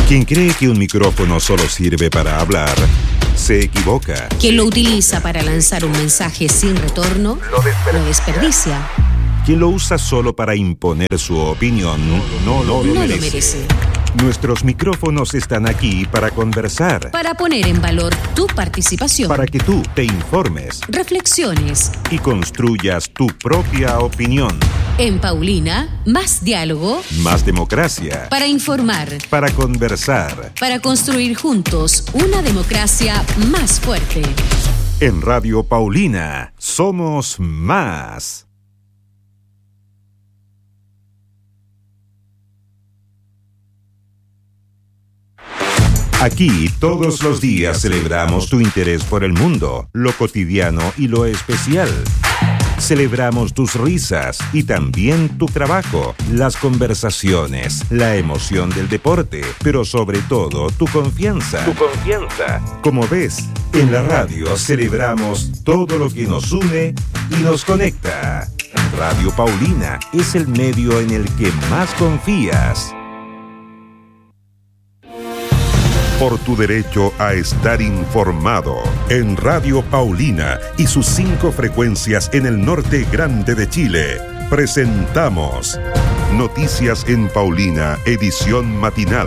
Quien cree que un micrófono solo sirve para hablar, se equivoca. Quien lo utiliza para lanzar un mensaje sin retorno, lo desperdicia. Quien lo usa solo para imponer su opinión, no lo merece. Nuestros micrófonos están aquí para conversar. Para poner en valor tu participación. Para que tú te informes. Reflexiones. Y construyas tu propia opinión. En Paulina, más diálogo. Más democracia. Para informar. Para conversar. Para construir juntos una democracia más fuerte. En Radio Paulina, somos más. Aquí todos los días celebramos tu interés por el mundo, lo cotidiano y lo especial. Celebramos tus risas y también tu trabajo, las conversaciones, la emoción del deporte, pero sobre todo tu confianza. Como ves, en la radio celebramos todo lo que nos une y nos conecta. Radio Paulina es el medio en el que más confías. Por tu derecho a estar informado. En Radio Paulina y sus 5 frecuencias en el norte grande de Chile, presentamos Noticias en Paulina, edición matinal.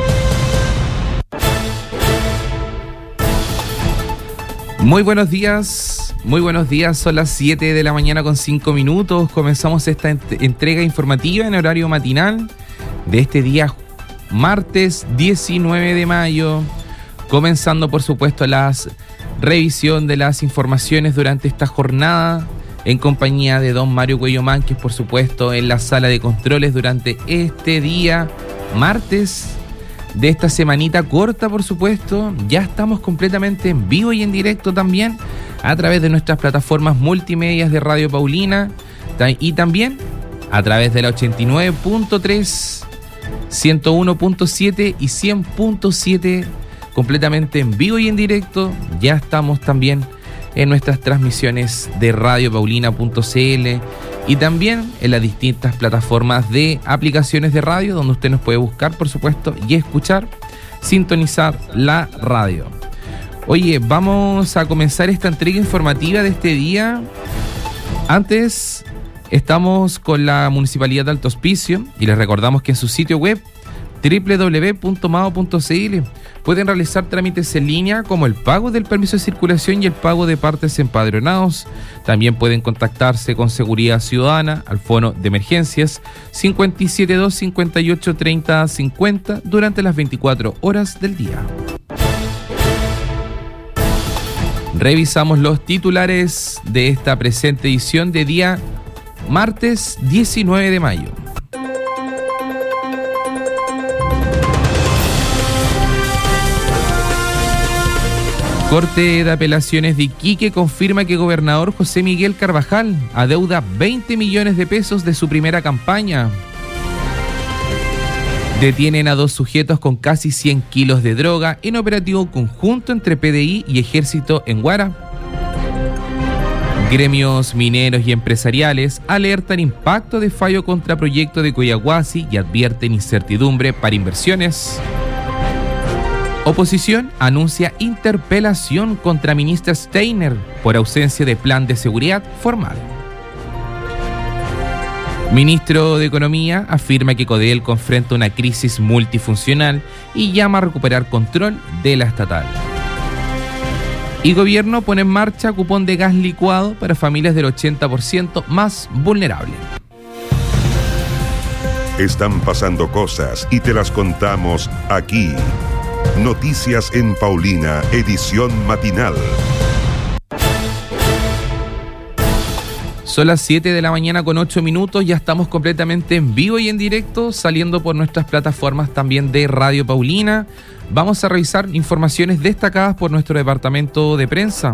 Muy buenos días, son las 7 de la mañana con 5 minutos. Comenzamos esta entrega informativa en horario matinal de este día martes 19 de mayo, comenzando por supuesto la revisión de las informaciones durante esta jornada en compañía de don Mario Cuello Mánquez, por supuesto en la sala de controles durante este día martes de esta semanita corta, por supuesto. Ya estamos completamente en vivo y en directo también a través de nuestras plataformas multimedias de Radio Paulina y también a través de la 89.3, 101.7 y 100.7, completamente en vivo y en directo. Ya estamos también en nuestras transmisiones de radiopaulina.cl y también en las distintas plataformas de aplicaciones de radio, donde usted nos puede buscar, por supuesto, y escuchar, sintonizar la radio. Oye, vamos a comenzar esta entrega informativa de este día. Antes, estamos con la Municipalidad de Alto Hospicio y les recordamos que en su sitio web www.mao.cl pueden realizar trámites en línea como el pago del permiso de circulación y el pago de partes empadronados. También pueden contactarse con Seguridad Ciudadana al fono de emergencias 572 58 30 50 durante las 24 horas del día. Revisamos los titulares de esta presente edición de día martes 19 de mayo. Corte de Apelaciones de Iquique confirma que gobernador José Miguel Carvajal adeuda 20 millones de pesos de su primera campaña. Detienen a 2 sujetos con casi 100 kilos de droga en operativo conjunto entre PDI y Ejército en Huara. Gremios mineros y empresariales alertan impacto de fallo contra proyecto de Coyahuasi y advierten incertidumbre para inversiones. Oposición anuncia interpelación contra ministra Steiner por ausencia de plan de seguridad formal. Ministro de Economía afirma que Codelco enfrenta una crisis multifuncional y llama a recuperar control de la estatal. Y gobierno pone en marcha cupón de gas licuado para familias del 80% más vulnerables. Están pasando cosas y te las contamos aquí. Noticias en Paulina, edición matinal. Son las 7 de la mañana con 8 minutos, ya estamos completamente en vivo y en directo, saliendo por nuestras plataformas también de Radio Paulina. Vamos a revisar informaciones destacadas por nuestro departamento de prensa.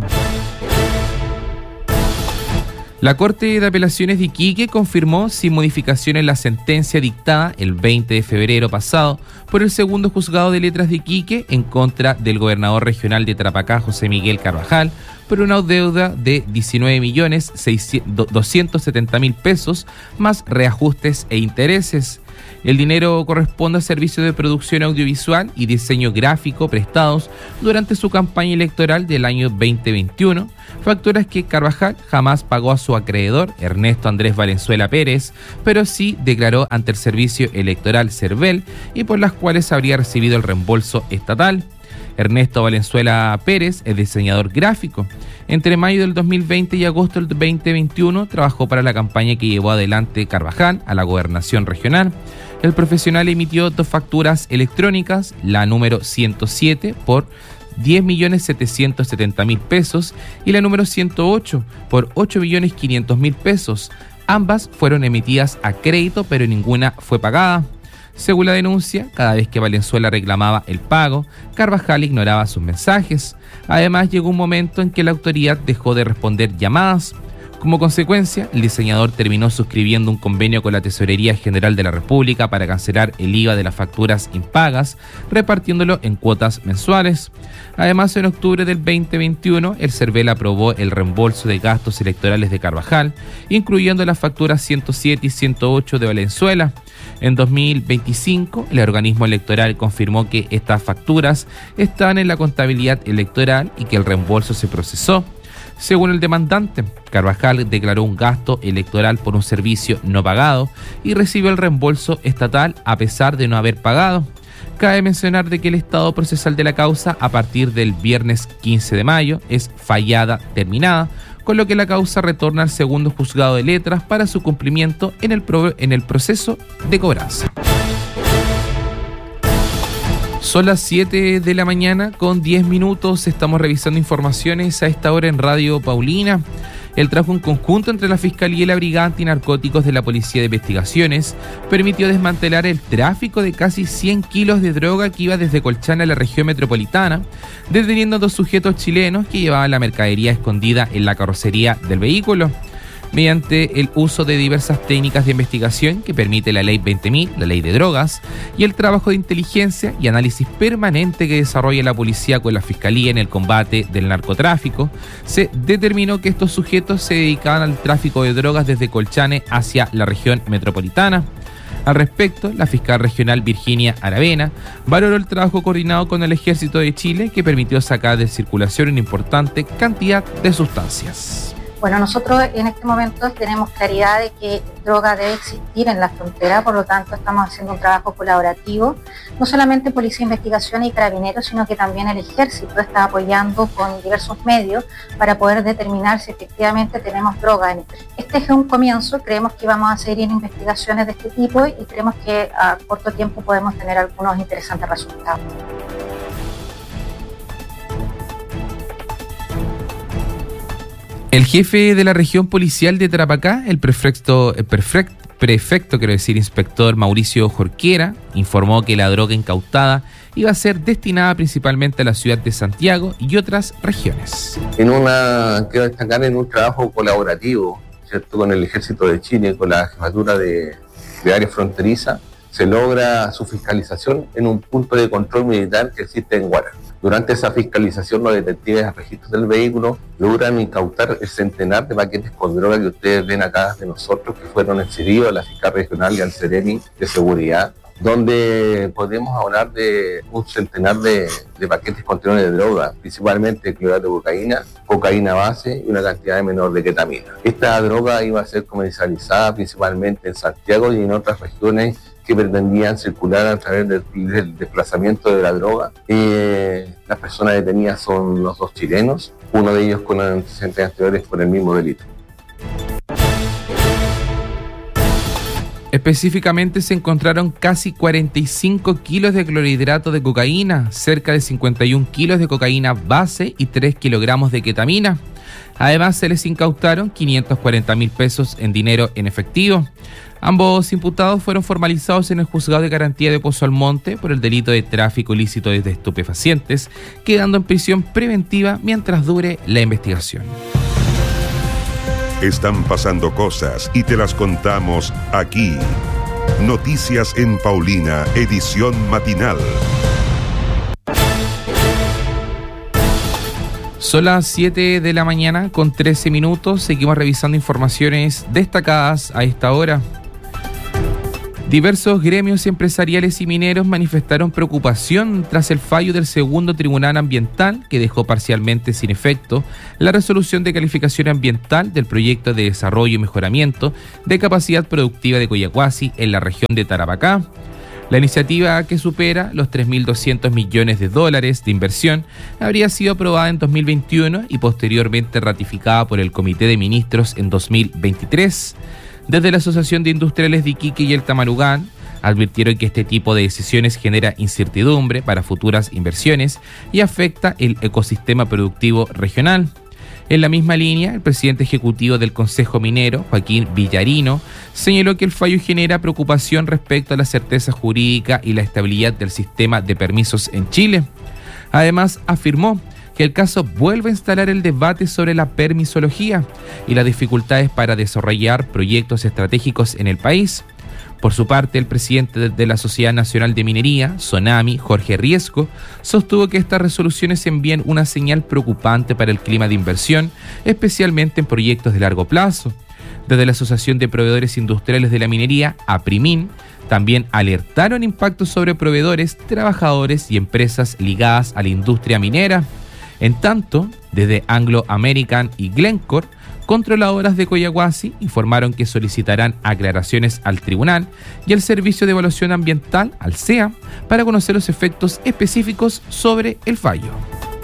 La Corte de Apelaciones de Iquique confirmó sin modificaciones la sentencia dictada el 20 de febrero pasado por el segundo juzgado de letras de Iquique en contra del gobernador regional de Tarapacá, José Miguel Carvajal, por una deuda de 19.270.000 pesos más reajustes e intereses, El dinero corresponde a servicios de producción audiovisual y diseño gráfico prestados durante su campaña electoral del año 2021, facturas que Carvajal jamás pagó a su acreedor, Ernesto Andrés Valenzuela Pérez, pero sí declaró ante el Servicio Electoral CERVEL y por las cuales habría recibido el reembolso estatal. Ernesto Valenzuela Pérez es diseñador gráfico. Entre mayo del 2020 y agosto del 2021 trabajó para la campaña que llevó adelante Carvajal a la gobernación regional. El profesional emitió 2 facturas electrónicas, la número 107 por 10.770.000 pesos y la número 108 por 8.500.000 pesos. Ambas fueron emitidas a crédito, pero ninguna fue pagada. Según la denuncia, cada vez que Valenzuela reclamaba el pago, Carvajal ignoraba sus mensajes. Además, llegó un momento en que la autoridad dejó de responder llamadas. Como consecuencia, el diseñador terminó suscribiendo un convenio con la Tesorería General de la República para cancelar el IVA de las facturas impagas, repartiéndolo en cuotas mensuales. Además, en octubre del 2021, el CERVEL aprobó el reembolso de gastos electorales de Carvajal, incluyendo las facturas 107 y 108 de Valenzuela. En 2025, el organismo electoral confirmó que estas facturas estaban en la contabilidad electoral y que el reembolso se procesó. Según el demandante, Carvajal declaró un gasto electoral por un servicio no pagado y recibió el reembolso estatal a pesar de no haber pagado. Cabe mencionar de que el estado procesal de la causa a partir del viernes 15 de mayo es fallada terminada, con lo que la causa retorna al segundo juzgado de letras para su cumplimiento en el proceso de cobranza. Son las 7 de la mañana con 10 minutos. Estamos revisando informaciones a esta hora en Radio Paulina. El trabajo en conjunto entre la Fiscalía y la Brigada Antinarcóticos de la Policía de Investigaciones permitió desmantelar el tráfico de casi 100 kilos de droga que iba desde Colchane a la región metropolitana, deteniendo a 2 sujetos chilenos que llevaban la mercadería escondida en la carrocería del vehículo. Mediante el uso de diversas técnicas de investigación que permite la Ley 20.000, la Ley de Drogas, y el trabajo de inteligencia y análisis permanente que desarrolla la policía con la Fiscalía en el combate del narcotráfico, se determinó que estos sujetos se dedicaban al tráfico de drogas desde Colchane hacia la región metropolitana. Al respecto, la fiscal regional Virginia Aravena valoró el trabajo coordinado con el Ejército de Chile que permitió sacar de circulación una importante cantidad de sustancias. Bueno, nosotros en este momento tenemos claridad de que droga debe existir en la frontera, por lo tanto estamos haciendo un trabajo colaborativo, no solamente Policía de Investigación y Carabineros, sino que también el Ejército está apoyando con diversos medios para poder determinar si efectivamente tenemos droga. Este es un comienzo, creemos que vamos a seguir en investigaciones de este tipo y creemos que a corto tiempo podemos tener algunos interesantes resultados. El jefe de la región policial de Tarapacá, el prefecto, inspector Mauricio Jorquera, informó que la droga incautada iba a ser destinada principalmente a la ciudad de Santiago y otras regiones. Quiero destacar en un trabajo colaborativo, ¿cierto?, con el Ejército de Chile, con la jefatura de área fronteriza, se logra su fiscalización en un punto de control militar que existe en Huara. Durante esa fiscalización, los detectives a registros del vehículo logran incautar el centenar de paquetes con droga que ustedes ven acá de nosotros, que fueron exhibidos a la fiscal regional y al Seremi de Seguridad, donde podemos hablar de un centenar de paquetes contenedores de droga, principalmente clorato de cocaína, cocaína base y una cantidad menor de ketamina. Esta droga iba a ser comercializada principalmente en Santiago y en otras regiones que pretendían circular a través del desplazamiento de la droga. Las personas detenidas son los 2 chilenos, uno de ellos con antecedentes anteriores por el mismo delito. Específicamente se encontraron casi 45 kilos de clorhidrato de cocaína, cerca de 51 kilos de cocaína base y 3 kilogramos de ketamina. Además, se les incautaron 540.000 pesos en dinero en efectivo. Ambos imputados fueron formalizados en el Juzgado de Garantía de Pozo Almonte por el delito de tráfico ilícito de estupefacientes, quedando en prisión preventiva mientras dure la investigación. Están pasando cosas y te las contamos aquí. Noticias en Paulina, edición matinal. Son las 7 de la mañana con 13 minutos. Seguimos revisando informaciones destacadas a esta hora. Diversos gremios empresariales y mineros manifestaron preocupación tras el fallo del segundo Tribunal Ambiental que dejó parcialmente sin efecto la resolución de calificación ambiental del proyecto de desarrollo y mejoramiento de capacidad productiva de Collahuasi en la región de Tarapacá. La iniciativa, que supera los 3.200 millones de dólares de inversión, habría sido aprobada en 2021 y posteriormente ratificada por el Comité de Ministros en 2023. Desde la Asociación de Industriales de Iquique y el Tamarugán advirtieron que este tipo de decisiones genera incertidumbre para futuras inversiones y afecta el ecosistema productivo regional. En la misma línea, el presidente ejecutivo del Consejo Minero, Joaquín Villarino, señaló que el fallo genera preocupación respecto a la certeza jurídica y la estabilidad del sistema de permisos en Chile. Además, afirmó que el caso vuelve a instalar el debate sobre la permisología y las dificultades para desarrollar proyectos estratégicos en el país. Por su parte, el presidente de la Sociedad Nacional de Minería, SONAMI, Jorge Riesco, sostuvo que estas resoluciones envían una señal preocupante para el clima de inversión, especialmente en proyectos de largo plazo. Desde la Asociación de Proveedores Industriales de la Minería, APRIMIN, también alertaron impactos sobre proveedores, trabajadores y empresas ligadas a la industria minera. En tanto, desde Anglo American y Glencore, controladoras de Collahuasi informaron que solicitarán aclaraciones al tribunal y al Servicio de Evaluación Ambiental, al SEA, para conocer los efectos específicos sobre el fallo.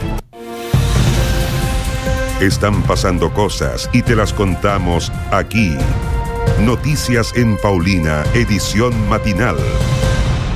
Están pasando cosas y te las contamos aquí. Noticias en Paulina, edición matinal.